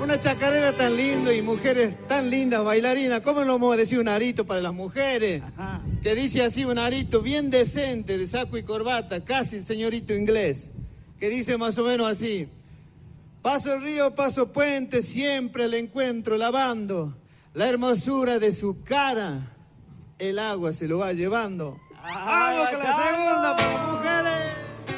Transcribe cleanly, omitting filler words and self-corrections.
una chacarera tan lindo y mujeres tan lindas, bailarinas. ¿Cómo no vamos a decir un arito para las mujeres? Ajá. Que dice así, un arito bien decente, de saco y corbata, casi el señorito inglés. Que dice más o menos así. Paso río, paso puente, siempre le encuentro lavando. La hermosura de su cara, el agua se lo va llevando. ¡Vamos con la segunda para las mujeres!